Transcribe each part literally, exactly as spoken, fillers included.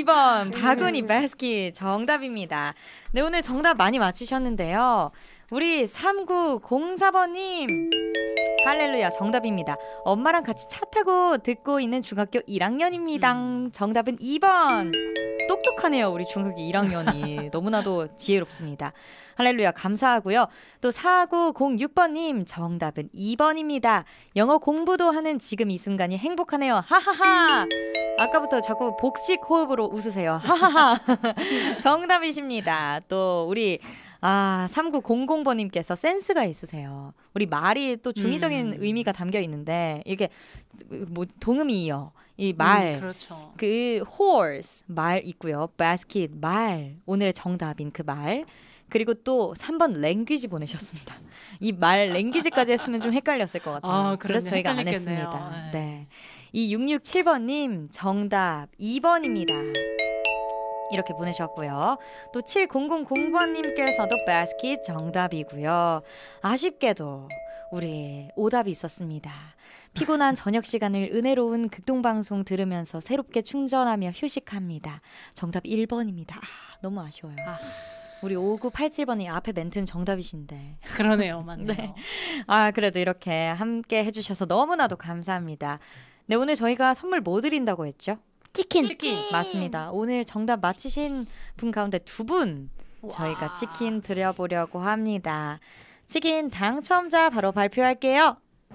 번 바구니 바스킷 정답입니다. 네, 오늘 정답 많이 맞히셨는데요. 우리 삼구공사 번님 할렐루야 정답입니다. 엄마랑 같이 차 타고 듣고 있는 중학교 일 학년입니다. 음. 정답은 이 번. 똑똑하네요. 우리 중학교 일 학년이. 너무나도 지혜롭습니다. 할렐루야 감사하고요. 또 사구공육 번님 정답은 이 번입니다. 영어 공부도 하는 지금 이 순간이 행복하네요. 하하하. 아까부터 자꾸 복식 호흡으로 웃으세요. 하하하. 정답이십니다. 또 우리 아, 삼구공공 번님께서 센스가 있으세요. 우리 말이 또 중의적인 음. 의미가 담겨 있는데 이게 뭐 동음이요. 이 말, 음, 그렇죠. 그 horse 말 있고요. basket 말 오늘의 정답인 그 말. 그리고 또 삼 번 랭귀지 보내셨습니다. 이 말 랭귀지까지 했으면 좀 헷갈렸을 것 같아요. 아, 그래서 저희가 안 했습니다. 네. 네. 이 육육칠 번님 정답 이 번입니다. 이렇게 보내셨고요. 또 칠공공공 번님께서도 basket 정답이고요. 아쉽게도 우리 오답이 있었습니다. 피곤한 저녁 시간을 은혜로운 극동방송 들으면서 새롭게 충전하며 휴식합니다. 정답 일 번입니다. 아, 너무 아쉬워요. 아. 우리 오구팔칠 번이 앞에 멘트는 정답이신데. 그러네요. 맞네요. 네. 아, 그래도 이렇게 함께 해주셔서 너무나도 감사합니다. 네, 오늘 저희가 선물 뭐 드린다고 했죠? 치킨. 치킨. 맞습니다. 오늘 정답 맞히신 분 가운데 두 분 저희가 와. 치킨 드려보려고 합니다. 치킨 당첨자 바로 발표할게요.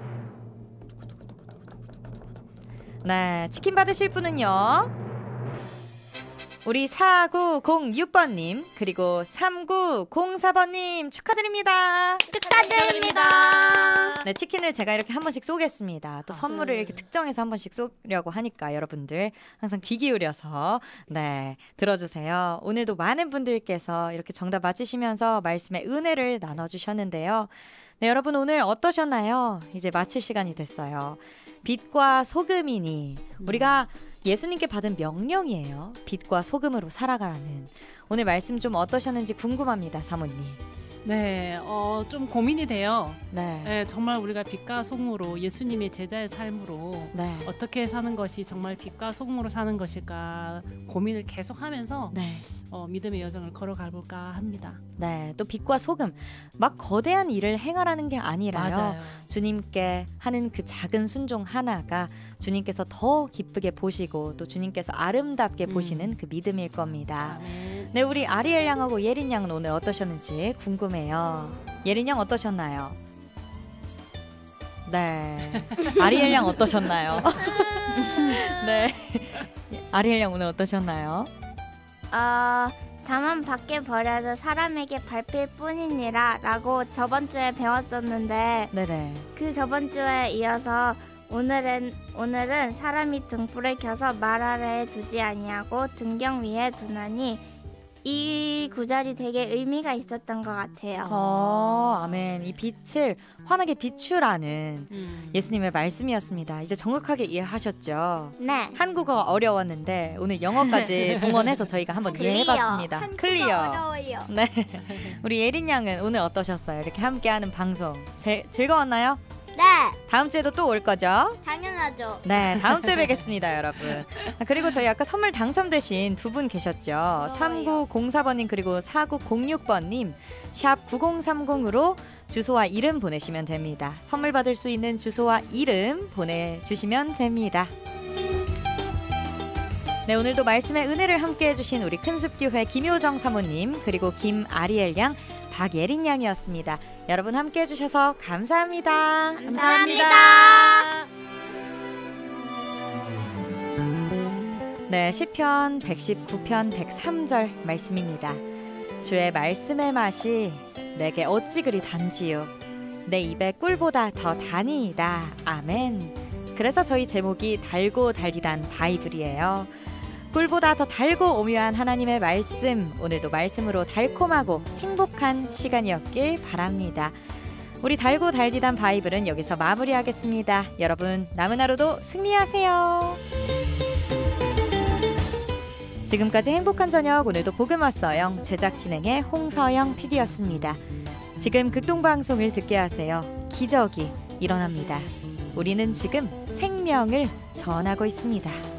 네, 치킨 받으실 분은요. 우리 사구공육 번님 그리고 삼구공사 번님 축하드립니다. 축하드립니다. 네, 치킨을 제가 이렇게 한 번씩 쏘겠습니다. 또 아, 선물을 네. 이렇게 특정해서 한 번씩 쏘려고 하니까 여러분들 항상 귀 기울여서 네 들어주세요. 오늘도 많은 분들께서 이렇게 정답 맞히시면서 말씀의 은혜를 나눠주셨는데요. 네, 여러분 오늘 어떠셨나요? 이제 마칠 시간이 됐어요. 빛과 소금이니 우리가 예수님께 받은 명령이에요. 빛과 소금으로 살아가라는. 오늘 말씀 좀 어떠셨는지 궁금합니다. 사모님. 네, 어, 좀 고민이 돼요. 네. 네, 정말 우리가 빛과 소금으로 예수님의 제자의 삶으로 네. 어떻게 사는 것이 정말 빛과 소금으로 사는 것일까 고민을 계속하면서 네. 어, 믿음의 여정을 걸어가볼까 합니다. 네, 또 빛과 소금 막 거대한 일을 행하라는 게 아니라요. 맞아요. 주님께 하는 그 작은 순종 하나가 주님께서 더 기쁘게 보시고 또 주님께서 아름답게 음. 보시는 그 믿음일 겁니다. 아멘. 네, 우리 아리엘 양하고 예린 양은 오늘 어떠셨는지 궁금해요. 예린 양 어떠셨나요? 네, 아리엘 양 어떠셨나요? 네, 아리엘 양 오늘 어떠셨나요? 어, 다만 밖에 버려져 사람에게 밟힐 뿐이니라 라고 저번 주에 배웠었는데 네네. 그 저번 주에 이어서 오늘은, 오늘은 사람이 등불을 켜서 말 아래에 두지 아니하고 등경 위에 두나니 이 구절이 되게 의미가 있었던 것 같아요. 어, 아멘. 이 빛을 환하게 비추라는 음. 예수님의 말씀이었습니다. 이제 정확하게 이해하셨죠? 네. 한국어가 어려웠는데 오늘 영어까지 동원해서 저희가 한번 이해해봤습니다. 한국어 클리어. 어려워요. 네. 우리 예린 양은 오늘 어떠셨어요? 이렇게 함께하는 방송 제, 즐거웠나요? 네. 다음 주에도 또 올 거죠? 당연하죠. 네, 다음 주에 뵙겠습니다, 여러분. 그리고 저희 아까 선물 당첨되신 두 분 계셨죠? 삼구공사 번님 그리고 사구공육 번님 샵 구공삼공으로 주소와 이름 보내시면 됩니다. 선물 받을 수 있는 주소와 이름 보내주시면 됩니다. 네, 오늘도 말씀의 은혜를 함께 해주신 우리 큰숲교회 김효정 사모님 그리고 김아리엘 양 박예린 양이었습니다. 여러분 함께 해주셔서 감사합니다. 감사합니다. 네, 시편 백십구 편 백삼 절 말씀입니다. 주의 말씀의 맛이 내게 어찌 그리 단지요 내 입에 꿀보다 더 다니이다. 아멘. 그래서 저희 제목이 달고 달디단 바이블이에요. 꿀보다 더 달고 오묘한 하나님의 말씀, 오늘도 말씀으로 달콤하고 행복한 시간이었길 바랍니다. 우리 달고 달디단 바이블은 여기서 마무리하겠습니다. 여러분 남은 하루도 승리하세요. 지금까지 행복한 저녁, 오늘도 복음 왔어요. 제작 진행의 홍서영 피디였습니다. 지금 극동방송을 듣게 하세요. 기적이 일어납니다. 우리는 지금 생명을 전하고 있습니다.